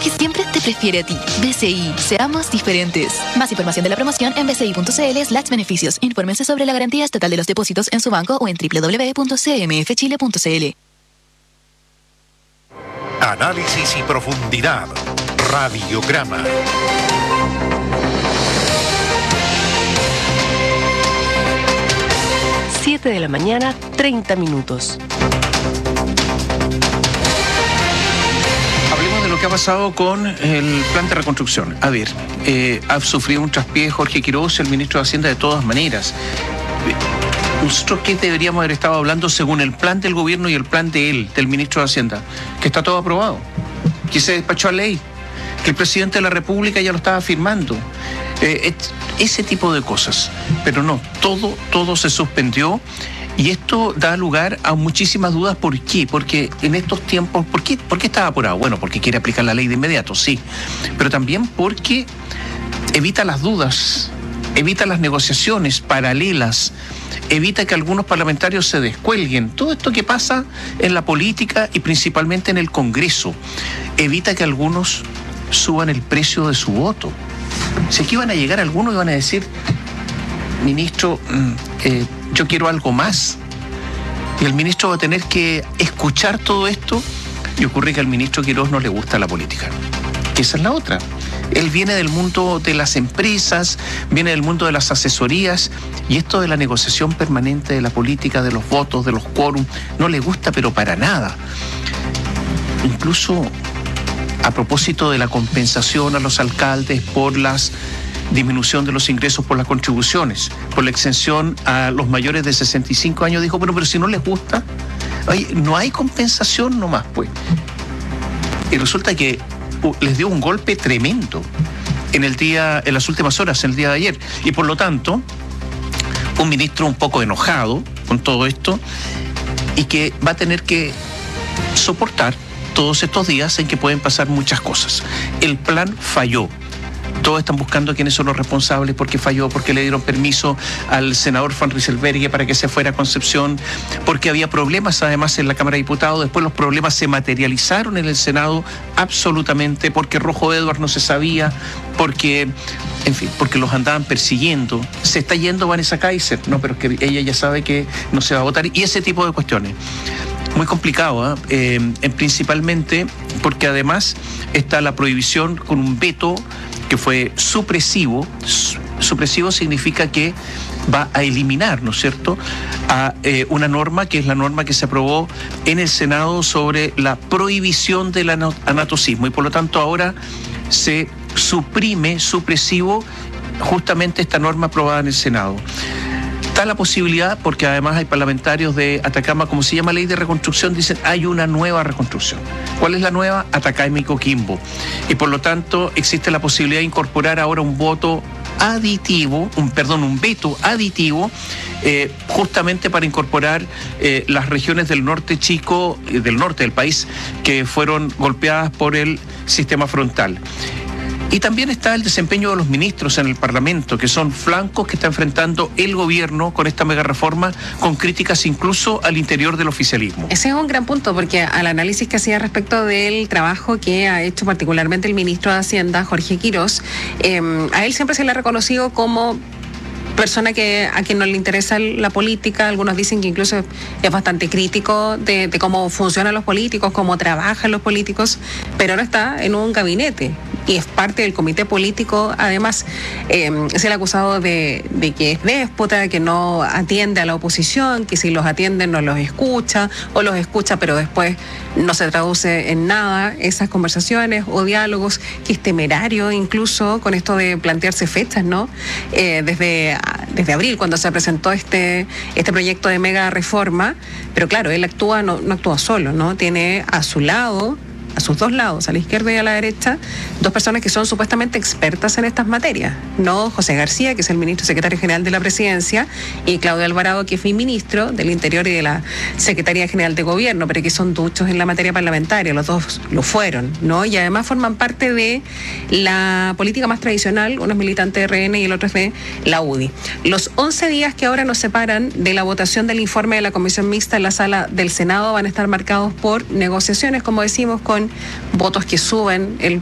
que siempre te prefiere a ti. BCI, seamos diferentes. Más información de la promoción en bci.cl/beneficios. Infórmense sobre la garantía estatal de los depósitos en su banco o en www.cmfchile.cl. Análisis y profundidad. Radiograma. De la mañana, 30 minutos. Hablemos de lo que ha pasado con el plan de reconstrucción. A ver, ha sufrido un traspié Jorge Quiroz, el ministro de Hacienda, de todas maneras. Nosotros, ¿qué deberíamos haber estado hablando según el plan del gobierno y el plan de él, del ministro de Hacienda? Que está todo aprobado, que se despachó a ley, que el presidente de la República ya lo estaba firmando. Ese tipo de cosas. Pero no, todo se suspendió y esto da lugar a muchísimas dudas. ¿Por qué? Porque en estos tiempos, ¿por qué estaba apurado? Bueno, porque quiere aplicar la ley de inmediato, sí, pero también porque evita las dudas, evita las negociaciones paralelas, evita que algunos parlamentarios se descuelguen. Todo esto que pasa en la política y principalmente en el Congreso, evita que algunos suban el precio de su voto. Si aquí van a llegar algunos y van a decir, ministro, yo quiero algo más. Y el ministro va a tener que escuchar todo esto. Y ocurre que al ministro Quiroz no le gusta la política. Esa es la otra. Él viene del mundo de las empresas, viene del mundo de las asesorías, y esto de la negociación permanente de la política, de los votos, de los quórum, no le gusta, pero para nada. Incluso a propósito de la compensación a los alcaldes por la disminución de los ingresos por las contribuciones, por la exención a los mayores de 65 años, dijo, pero si no les gusta, oye, no hay compensación nomás, pues. Y resulta que les dio un golpe tremendo en las últimas horas, el día de ayer. Y por lo tanto, un ministro un poco enojado con todo esto y que va a tener que soportar todos estos días en que pueden pasar muchas cosas. El plan falló. Todos están buscando quiénes son los responsables, porque falló, porque le dieron permiso al senador Van Rysselberghe para que se fuera a Concepción, porque había problemas además en la Cámara de Diputados, después los problemas se materializaron en el Senado absolutamente, porque Rojo Edwards no se sabía, porque los andaban persiguiendo. Se está yendo Vanessa Kaiser, no, pero es que ella ya sabe que no se va a votar, y ese tipo de cuestiones. Muy complicado, principalmente porque además está la prohibición con un veto que fue supresivo. Supresivo significa que va a eliminar, ¿no es cierto?, a una norma que es la norma que se aprobó en el Senado sobre la prohibición del anatocismo, y por lo tanto ahora se suprime, supresivo, justamente esta norma aprobada en el Senado. Está la posibilidad, porque además hay parlamentarios de Atacama, como se llama ley de reconstrucción, dicen hay una nueva reconstrucción. ¿Cuál es la nueva? Atacama y Coquimbo. Y por lo tanto existe la posibilidad de incorporar ahora un veto aditivo, justamente para incorporar las regiones del norte chico, del norte del país, que fueron golpeadas por el sistema frontal. Y también está el desempeño de los ministros en el Parlamento, que son flancos que está enfrentando el gobierno con esta mega reforma, con críticas incluso al interior del oficialismo. Ese es un gran punto, porque al análisis que hacía respecto del trabajo que ha hecho particularmente el ministro de Hacienda, Jorge Quiroz, a él siempre se le ha reconocido como persona a quien no le interesa la política. Algunos dicen que incluso es bastante crítico de cómo funcionan los políticos, cómo trabajan los políticos, pero ahora está en un gabinete y es parte del comité político. Además, es el acusado de que es déspota, que no atiende a la oposición, que si los atiende no los escucha, o los escucha pero después no se traduce en nada esas conversaciones o diálogos, que es temerario incluso con esto de plantearse fechas, ¿no? Desde abril, cuando se presentó este proyecto de mega reforma, pero claro, él no actúa solo, ¿no? Tiene a su lado, a sus dos lados, a la izquierda y a la derecha, dos personas que son supuestamente expertas en estas materias, ¿no? José García, que es el ministro secretario general de la Presidencia, y Claudio Alvarado, que fue ministro del Interior y de la Secretaría General de Gobierno, pero que son duchos en la materia parlamentaria, los dos lo fueron, ¿no? Y además forman parte de la política más tradicional, uno es militante de RN y el otro es de la UDI. Los 11 días que ahora nos separan de la votación del informe de la Comisión Mixta en la sala del Senado van a estar marcados por negociaciones, como decimos, con votos que suben el